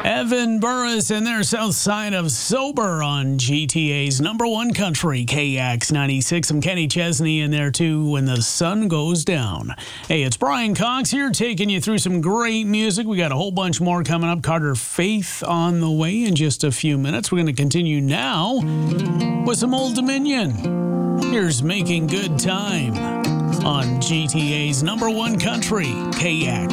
Evan Burris and their South Side of Sober on GTA's number one country, KX 96. I'm Kenny Chesney in there too, When the Sun Goes Down. Hey, it's Brian Cox here taking you through some great music. We got a whole bunch more coming up. Carter Faith on the way in just a few minutes. We're going to continue now with some Old Dominion. Here's Making Good Time on GTA's number one country, KX.